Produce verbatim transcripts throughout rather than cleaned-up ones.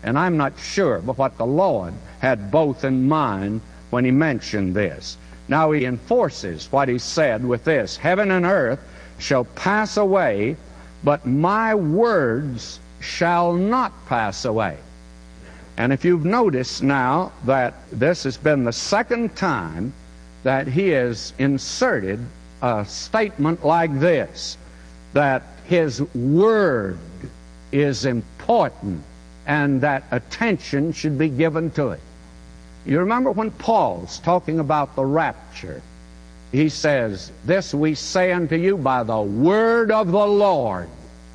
And I'm not sure but what the Lord had both in mind when he mentioned this. Now he enforces what he said with this: heaven and earth shall pass away, but my words shall not pass away. And if you've noticed now that this has been the second time that he has inserted a statement like this, that his word is important and that attention should be given to it. You remember when Paul's talking about the rapture, he says, "This we say unto you by the word of the Lord."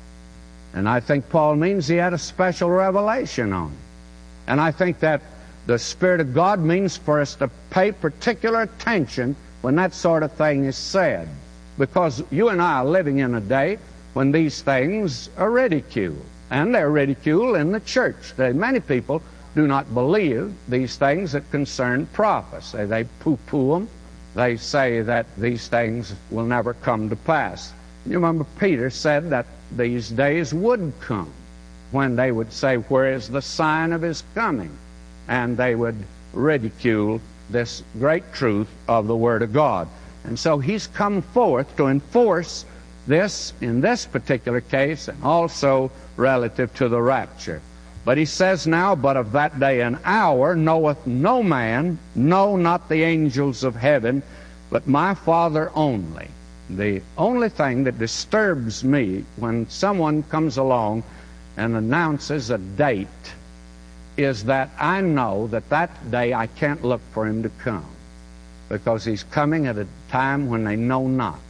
And I think Paul means he had a special revelation on it. And I think that the Spirit of God means for us to pay particular attention when that sort of thing is said. Because you and I are living in a day when these things are ridiculed. And they're ridiculed in the church. They, many people do not believe these things that concern prophecy. They poo-poo them. They say that these things will never come to pass. You remember Peter said that these days would come when they would say, "Where is the sign of his coming?" And they would ridicule this great truth of the Word of God. And so he's come forth to enforce this in this particular case, and also relative to the rapture. But he says now, "But of that day and hour knoweth no man, no, not the angels of heaven, but my Father only." The only thing that disturbs me when someone comes along and announces a date is that I know that that day I can't look for him to come, because he's coming at a time when they know not.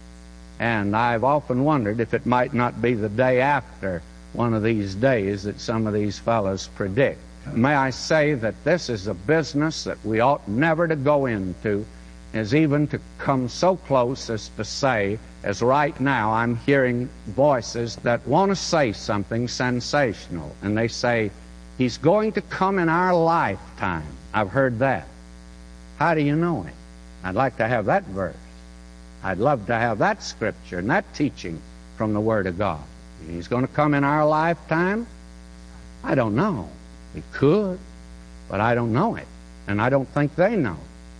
And I've often wondered if it might not be the day after one of these days that some of these fellows predict. May I say that this is a business that we ought never to go into, is even to come so close as to say, as right now I'm hearing voices that want to say something sensational, and they say, "He's going to come in our lifetime." I've heard that. How do you know it? I'd like to have that verse. I'd love to have that scripture and that teaching from the Word of God. He's going to come in our lifetime? I don't know. He could, but I don't know it, and I don't think they know.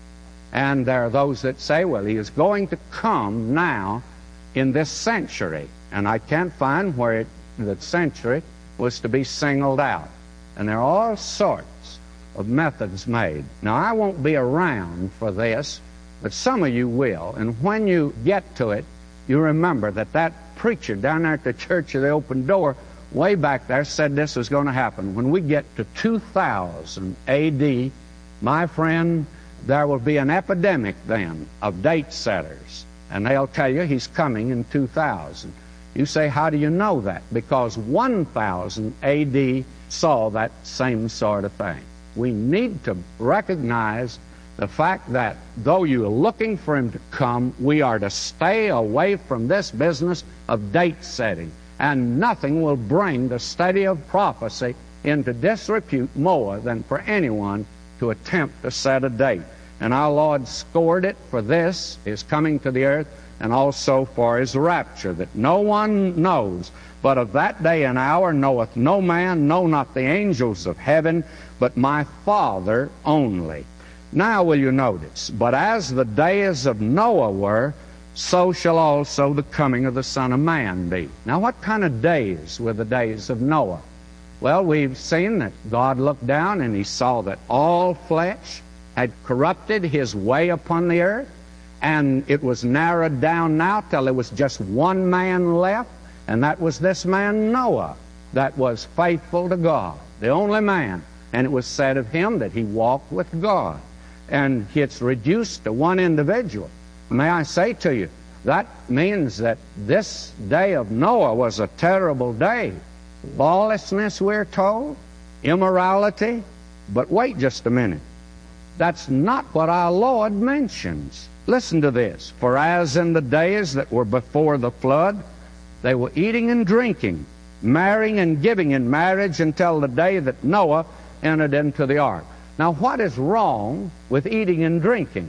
And there are those that say, well, he is going to come now in this century, and I can't find where it, that century was to be singled out. And there are all sorts of methods made. Now, I won't be around for this, but some of you will. And when you get to it, you remember that that preacher down there at the Church of the Open Door way back there said this was going to happen. When we get to two thousand A D, my friend, there will be an epidemic then of date setters. And they'll tell you he's coming in two thousand. You say, how do you know that? Because one thousand A D saw that same sort of thing. We need to recognize the fact that though you're looking for him to come, we are to stay away from this business of date setting. And nothing will bring the study of prophecy into disrepute more than for anyone to attempt to set a date. And our Lord scored it for this, his coming to the earth, and also for his rapture, that no one knows. But of that day and hour knoweth no man, no, not the angels of heaven, but my Father only. Now will you notice, but as the days of Noah were, so shall also the coming of the Son of Man be. Now what kind of days were the days of Noah? Well, we've seen that God looked down and he saw that all flesh had corrupted his way upon the earth, and it was narrowed down now till there was just one man left, and that was this man Noah, that was faithful to God, the only man. And it was said of him that he walked with God. And it's reduced to one individual. May I say to you, that means that this day of Noah was a terrible day. Lawlessness, we're told, immorality. But wait just a minute. That's not what our Lord mentions. Listen to this. For as in the days that were before the flood, they were eating and drinking, marrying and giving in marriage until the day that Noah entered into the ark. Now, what is wrong with eating and drinking?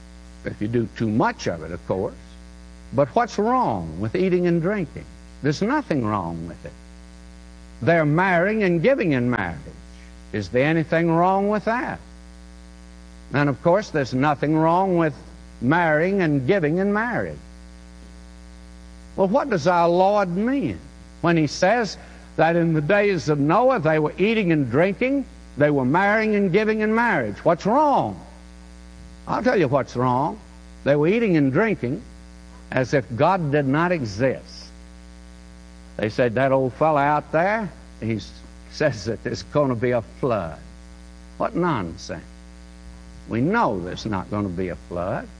If you do too much of it, of course. But what's wrong with eating and drinking? There's nothing wrong with it. They're marrying and giving in marriage. Is there anything wrong with that? And of course, there's nothing wrong with marrying and giving in marriage. Well, what does our Lord mean when He says that in the days of Noah they were eating and drinking, they were marrying and giving in marriage? What's wrong? I'll tell you what's wrong. They were eating and drinking as if God did not exist. They said, that old fellow out there, he says that there's going to be a flood. What nonsense. We know there's not going to be a flood.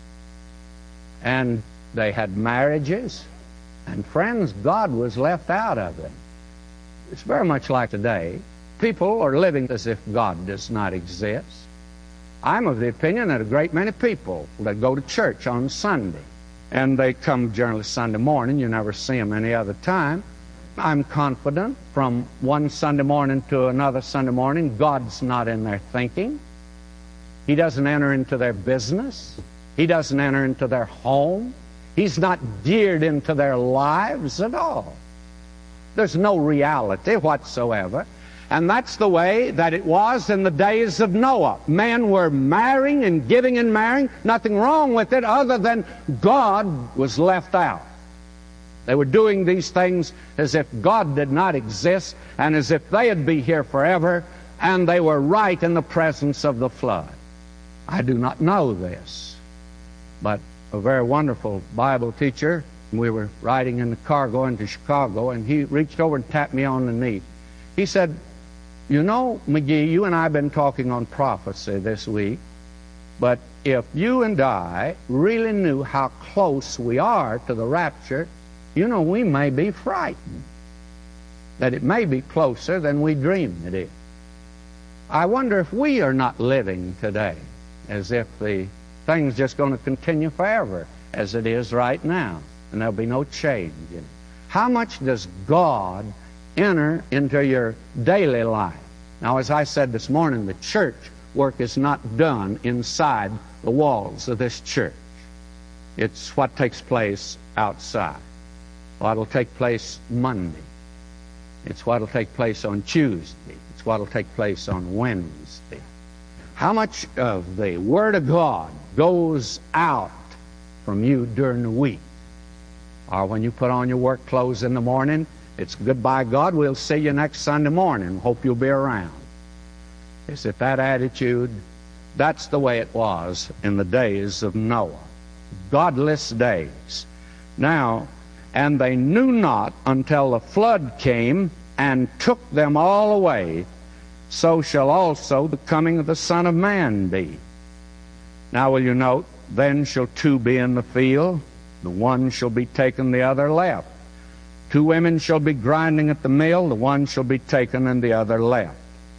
And they had marriages, and friends, God was left out of it. It's very much like today. People are living as if God does not exist. I'm of the opinion that a great many people that go to church on Sunday, and they come generally Sunday morning, you never see them any other time. I'm confident from one Sunday morning to another Sunday morning, God's not in their thinking. He doesn't enter into their business. He doesn't enter into their home. He's not geared into their lives at all. There's no reality whatsoever. And that's the way that it was in the days of Noah. Men were marrying and giving and marrying. Nothing wrong with it other than God was left out. They were doing these things as if God did not exist and as if they'd be here forever, and they were right in the presence of the flood. I do not know this, but a very wonderful Bible teacher, we were riding in the car going to Chicago, and he reached over and tapped me on the knee. He said, you know, McGee, you and I have been talking on prophecy this week, but if you and I really knew how close we are to the rapture, you know, we may be frightened that it may be closer than we dream it is. I wonder if we are not living today as if the thing's just going to continue forever as it is right now, and there'll be no change in it. How much does God enter into your daily life? Now, as I said this morning, the church work is not done inside the walls of this church. It's what takes place outside. What'll take place Monday. It's what'll take place on Tuesday. It's what'll take place on Wednesday. How much of the Word of God goes out from you during the week? Or when you put on your work clothes in the morning, it's goodbye, God, we'll see you next Sunday morning. Hope you'll be around. Is it that attitude? That's the way it was in the days of Noah. Godless days. Now, and they knew not until the flood came and took them all away, so shall also the coming of the Son of Man be. Now will you note, then shall two be in the field, the one shall be taken, the other left. Two women shall be grinding at the mill, the one shall be taken and the other left.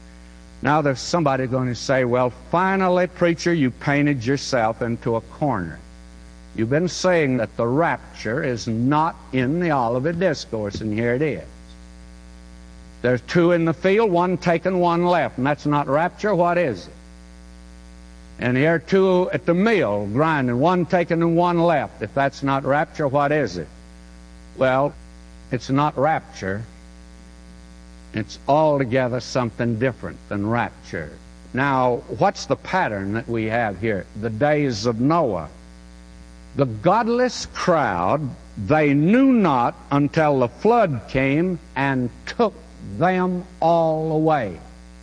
Now there's somebody going to say, well, finally, preacher, you painted yourself into a corner. You've been saying that the rapture is not in the Olivet Discourse, and here it is. There's two in the field, one taken, one left, and that's not rapture. What is it? And here are two at the mill grinding, one taken and one left. If that's not rapture, what is it? Well, it's not rapture. It's altogether something different than rapture. Now, what's the pattern that we have here? The days of Noah. The godless crowd, they knew not until the flood came and took them all away.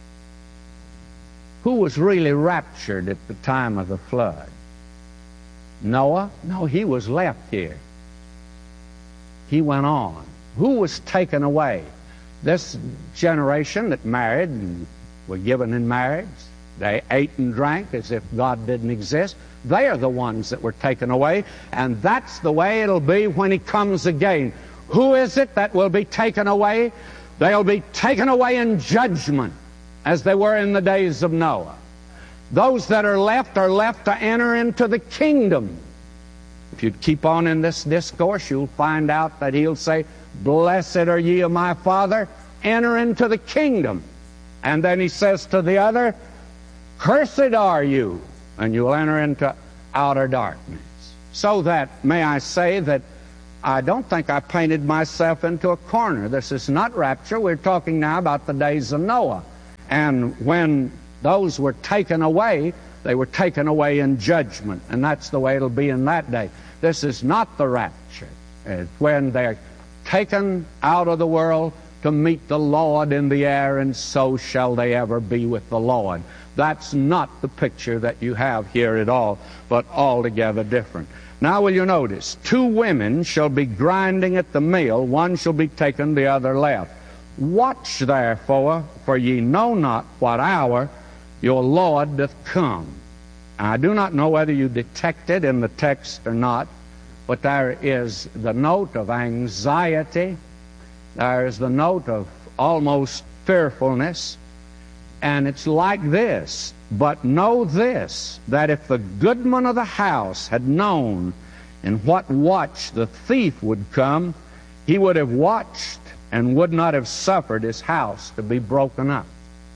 Who was really raptured at the time of the flood? Noah? No, he was left here. He went on. Who was taken away? This generation that married and were given in marriage, they ate and drank as if God didn't exist. They are the ones that were taken away, and that's the way it'll be when He comes again. Who is it that will be taken away? They'll be taken away in judgment, as they were in the days of Noah. Those that are left are left to enter into the kingdom. If you keep on in this discourse, you'll find out that He'll say, blessed are ye of my Father, enter into the kingdom. And then He says to the other, cursed are you, and you'll enter into outer darkness. So that, may I say that I don't think I painted myself into a corner. This is not rapture. We're talking now about the days of Noah. And when those were taken away, they were taken away in judgment. And that's the way it'll be in that day. This is not the rapture. It's when they're taken out of the world to meet the Lord in the air, and so shall they ever be with the Lord. That's not the picture that you have here at all, but altogether different. Now will you notice, two women shall be grinding at the mill, one shall be taken, the other left. Watch therefore, for ye know not what hour your Lord doth come. I do not know whether you detect it in the text or not, but there is the note of anxiety, there is the note of almost fearfulness, and it's like this: but know this, that if the goodman of the house had known in what watch the thief would come, he would have watched and would not have suffered his house to be broken up.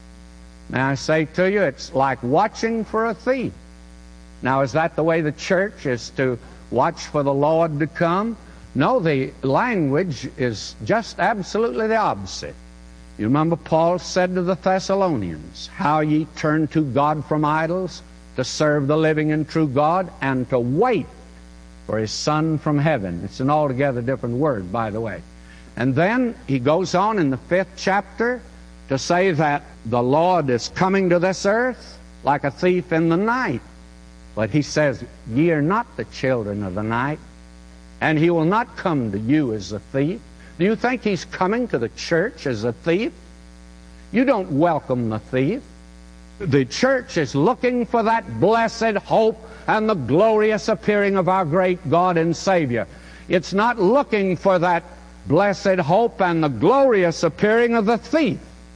Now I say to you, it's like watching for a thief. Now, is that the way the church is to watch for the Lord to come? No, the language is just absolutely the opposite. You remember Paul said to the Thessalonians, how ye turn to God from idols, to serve the living and true God, and to wait for His Son from heaven. It's an altogether different word, by the way. And then he goes on in the fifth chapter to say that the Lord is coming to this earth like a thief in the night. But he says, ye are not the children of the night, and He will not come to you as a thief. Do you think He's coming to the church as a thief? You don't welcome the thief. The church is looking for that blessed hope and the glorious appearing of our great God and Savior. It's not looking for that blessed hope and the glorious appearing of the thief.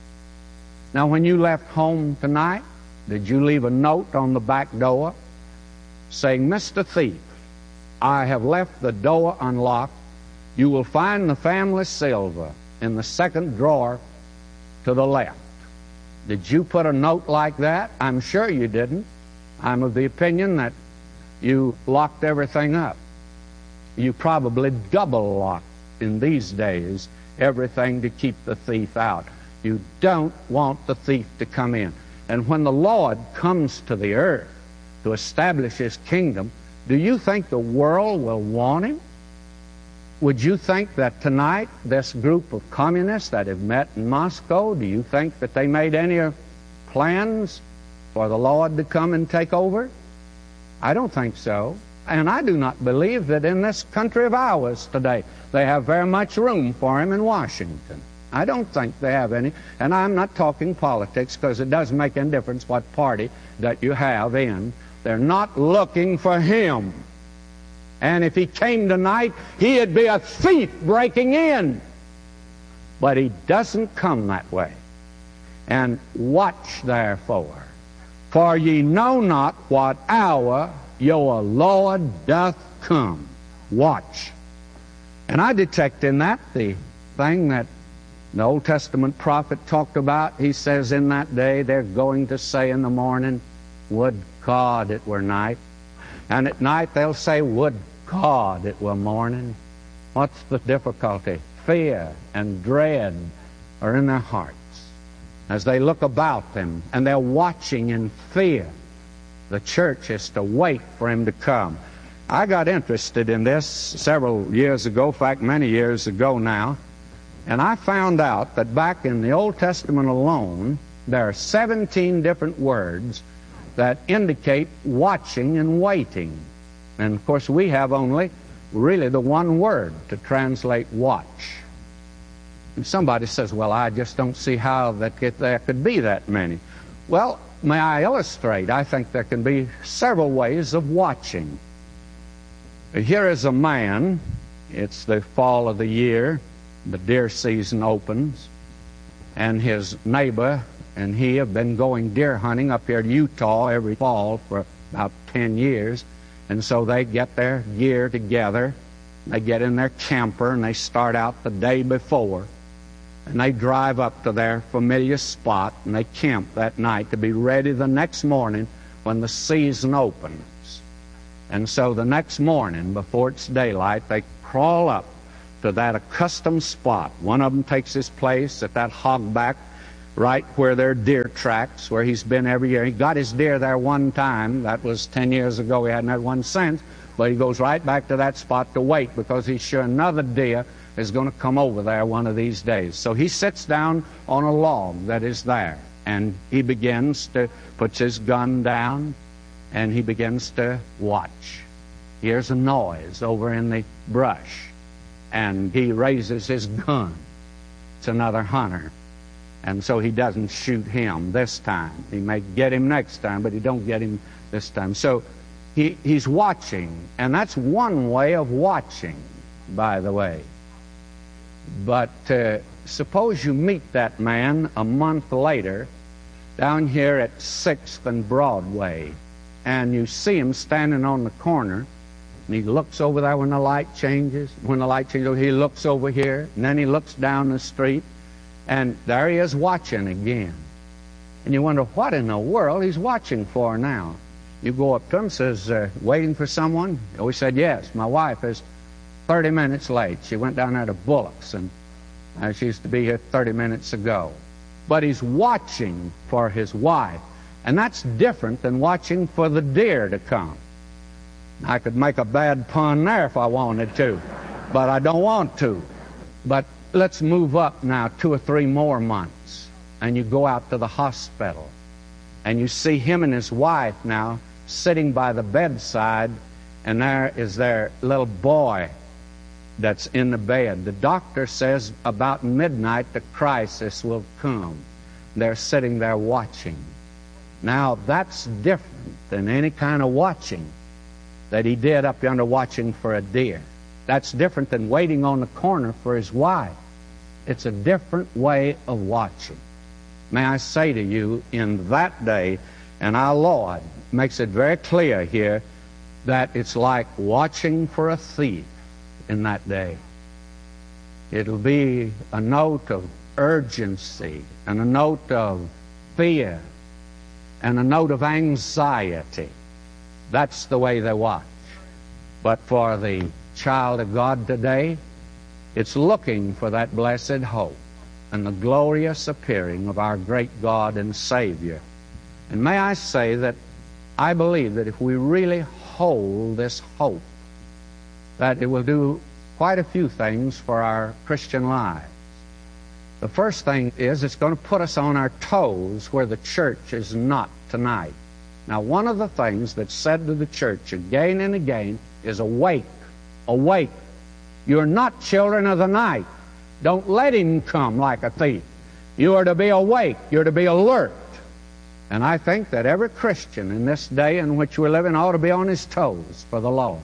Now, when you left home tonight, did you leave a note on the back door saying, Mister Thief, I have left the door unlocked. You will find the family silver in the second drawer to the left. Did you put a note like that? I'm sure you didn't. I'm of the opinion that you locked everything up. You probably double locked in these days everything to keep the thief out. You don't want the thief to come in. And when the Lord comes to the earth to establish His kingdom, do you think the world will want Him? Would you think that tonight this group of communists that have met in Moscow, do you think that they made any plans for the Lord to come and take over? I don't think so. And I do not believe that in this country of ours today they have very much room for Him in Washington. I don't think they have any. And I'm not talking politics, because it doesn't make any difference what party that you have in. They're not looking for Him. And if He came tonight, He'd be a thief breaking in. But He doesn't come that way. And watch therefore, for ye know not what hour your Lord doth come. Watch. And I detect in that the thing that the Old Testament prophet talked about. He says, in that day they're going to say in the morning, would God it were night. And at night they'll say, would God it were morning. What's the difficulty? Fear and dread are in their hearts as they look about them, and they're watching in fear. The church is to wait for Him to come. I got interested in this several years ago, in fact many years ago now, and I found out that back in the Old Testament alone there are seventeen different words that indicate watching and waiting. And of course we have only really the one word to translate watch. And somebody says, well, I just don't see how that get, there could be that many. Well, may I illustrate? I think there can be several ways of watching. Here is a man. It's the fall of the year. The deer season opens. And his neighbor and he have been going deer hunting up here to Utah every fall for about ten years. And so they get their gear together. They get in their camper and they start out the day before. And they drive up to their familiar spot and they camp that night to be ready the next morning when the season opens. And so the next morning, before it's daylight, they crawl up to that accustomed spot. One of them takes his place at that hogback right where there are deer tracks, where he's been every year. He got his deer there one time. That was ten years ago. He hadn't had one since. But he goes right back to that spot to wait, because he's sure another deer is going to come over there one of these days. So he sits down on a log that is there, and he begins to, puts his gun down, and he begins to watch. He hears a noise over in the brush, and he raises his gun. It's another hunter. And so he doesn't shoot him this time. He may get him next time, but he don't get him this time. So he, he's watching, and that's one way of watching, by the way. But uh, suppose you meet that man a month later down here at sixth and Broadway, and you see him standing on the corner, and he looks over there when the light changes. When the light changes, he looks over here, and then he looks down the street, and there he is watching again. And you wonder what in the world he's watching for now. You go up to him and says, uh, waiting for someone? Oh, he said, yes, my wife is thirty minutes late. She went down there to Bullock's, and uh, she used to be here thirty minutes ago. But he's watching for his wife. And that's different than watching for the deer to come. I could make a bad pun there if I wanted to, but I don't want to. But let's move up now two or three more months, and you go out to the hospital, and you see him and his wife now sitting by the bedside, and there is their little boy that's in the bed. The doctor says about midnight the crisis will come. They're sitting there watching. Now that's different than any kind of watching that he did up yonder watching for a deer. That's different than waiting on the corner for his wife. It's a different way of watching. May I say to you, in that day, and our Lord makes it very clear here, that it's like watching for a thief in that day. It'll be a note of urgency, and a note of fear, and a note of anxiety. That's the way they watch. But for the child of God today, it's looking for that blessed hope and the glorious appearing of our great God and Savior. And may I say that I believe that if we really hold this hope, that it will do quite a few things for our Christian lives. The first thing is it's going to put us on our toes where the church is not tonight. Now, one of the things that's said to the church again and again is awake, awake. You're not children of the night. Don't let him come like a thief. You are to be awake. You're to be alert. And I think that every Christian in this day in which we're living ought to be on his toes for the Lord.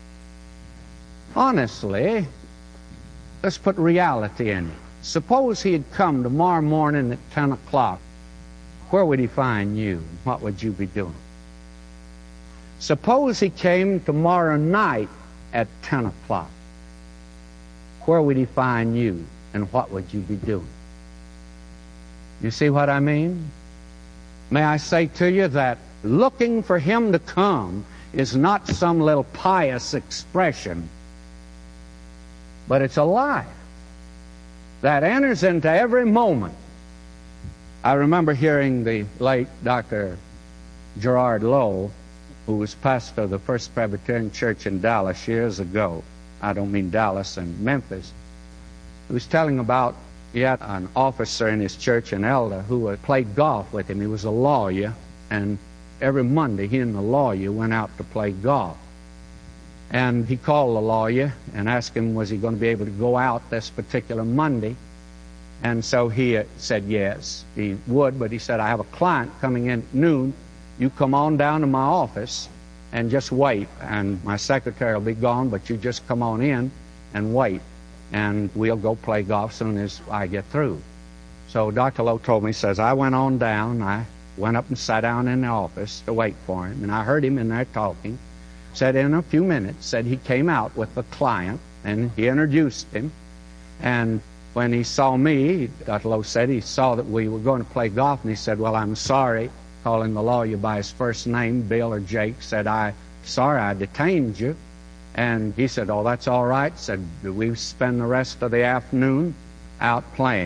Honestly, let's put reality in it. Suppose he had come tomorrow morning at ten o'clock. Where would he find you? What would you be doing? Suppose he came tomorrow night at ten o'clock. Where would he find you, and what would you be doing? You see what I mean? May I say to you that looking for him to come is not some little pious expression, but it's a life that enters into every moment. I remember hearing the late Doctor Gerard Lowe, who was pastor of the First Presbyterian Church in Dallas years ago. I don't mean Dallas and Memphis. He was telling about, he had an officer in his church, an elder, who played golf with him. He was a lawyer, and every Monday he and the lawyer went out to play golf. And he called the lawyer and asked him, was he going to be able to go out this particular Monday? And so he said yes, he would, but he said, I have a client coming in at noon. You come on down to my office and just wait, and my secretary will be gone, but you just come on in and wait, and we'll go play golf as soon as I get through. So Doctor Lowe told me, he says, I went on down, I went up and sat down in the office to wait for him, and I heard him in there talking. Said in a few minutes, said he came out with the client, and he introduced him, and when he saw me, Doctor Lowe said he saw that we were going to play golf, and he said, well, I'm sorry, calling the lawyer by his first name, Bill or Jake, said, I'm sorry I detained you. And he said, oh, that's all right. Said, we spend the rest of the afternoon out playing.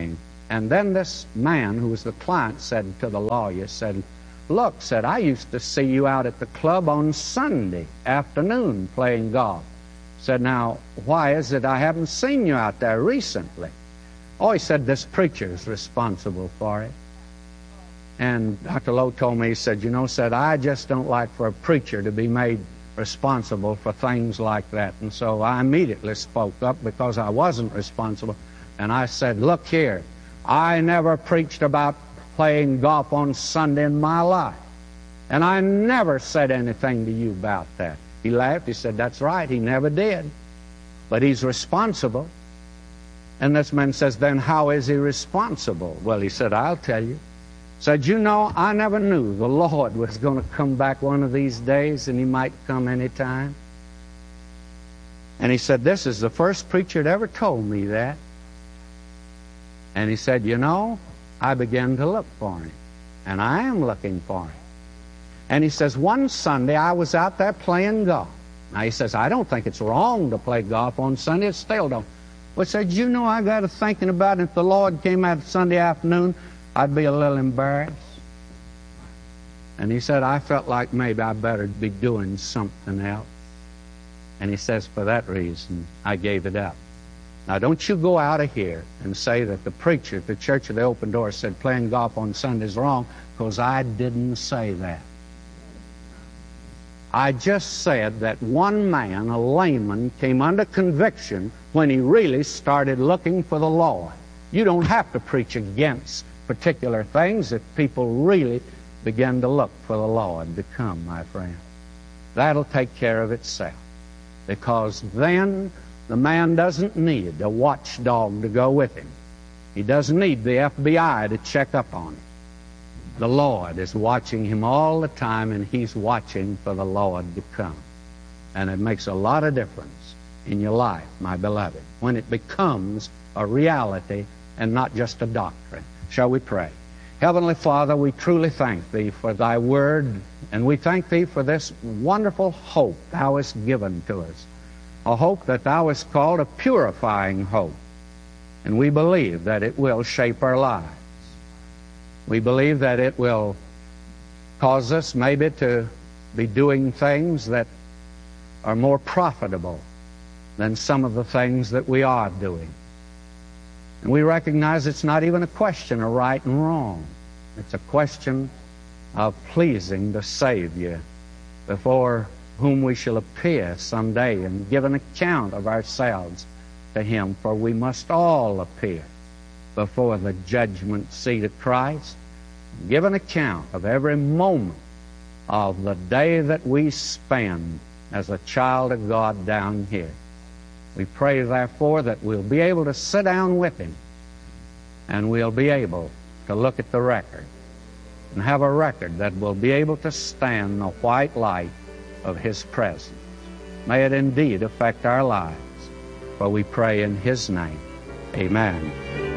And then this man who was the client said to the lawyer, said, look, said, I used to see you out at the club on Sunday afternoon playing golf. Said, now, why is it I haven't seen you out there recently? Oh, he said, this preacher's responsible for it. And Doctor Lowe told me, he said, you know, said, I just don't like for a preacher to be made responsible for things like that. And so I immediately spoke up because I wasn't responsible. And I said, look here, I never preached about playing golf on Sunday in my life. And I never said anything to you about that. He laughed. He said, that's right. He never did. But he's responsible. And this man says, then how is he responsible? Well, he said, I'll tell you. Said, you know, I never knew the Lord was going to come back one of these days, and he might come any time. And he said, this is the first preacher that ever told me that. And he said, you know, I began to look for him. And I am looking for him. And he says, one Sunday I was out there playing golf. Now he says, I don't think it's wrong to play golf on Sunday. It still don't. Well, he said, you know, I got to thinking about it. If the Lord came out Sunday afternoon, I'd be a little embarrassed. And he said, I felt like maybe I better be doing something else. And he says, for that reason, I gave it up. Now, don't you go out of here and say that the preacher at the Church of the Open Door said playing golf on Sunday is wrong, because I didn't say that. I just said that one man, a layman, came under conviction when he really started looking for the Lord. You don't have to preach against particular things if people really begin to look for the Lord to come, my friend. That'll take care of itself, because then the man doesn't need a watchdog to go with him. He doesn't need the F B I to check up on him. The Lord is watching him all the time, and he's watching for the Lord to come. And it makes a lot of difference in your life, my beloved, when it becomes a reality and not just a doctrine. Shall we pray? Heavenly Father, we truly thank Thee for Thy Word, and we thank Thee for this wonderful hope Thou hast given to us, a hope that Thou hast called a purifying hope, and we believe that it will shape our lives. We believe that it will cause us maybe to be doing things that are more profitable than some of the things that we are doing. And we recognize it's not even a question of right and wrong. It's a question of pleasing the Savior, before whom we shall appear someday and give an account of ourselves to Him. For we must all appear before the judgment seat of Christ, and give an account of every moment of the day that we spend as a child of God down here. We pray, therefore, that we'll be able to sit down with Him, and we'll be able to look at the record and have a record that will be able to stand the white light of His presence. May it indeed affect our lives, for we pray in His name. Amen.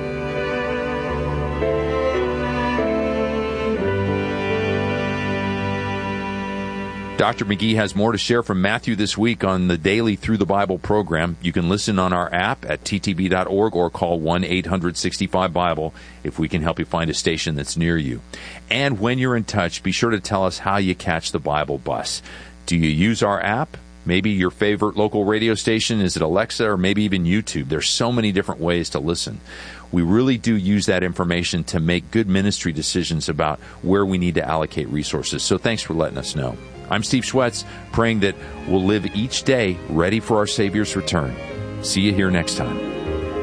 Doctor McGee has more to share from Matthew this week on the Daily Through the Bible program. You can listen on our app at t t b dot org or call one eight hundred sixty-five Bible if we can help you find a station that's near you. And when you're in touch, be sure to tell us how you catch the Bible bus. Do you use our app? Maybe your favorite local radio station? Is it Alexa, or maybe even YouTube? There's so many different ways to listen. We really do use that information to make good ministry decisions about where we need to allocate resources. So thanks for letting us know. I'm Steve Schwetz, praying that we'll live each day ready for our Savior's return. See you here next time.